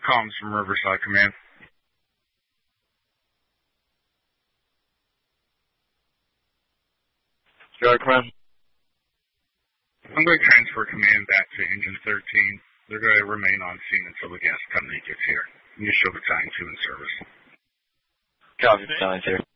Comms from Riverside Command. Sky Command. I'm going to transfer command back to Engine 13. They're going to remain on scene until the gas company gets here. Initial battalion 2 in service. Copy, battalion 2.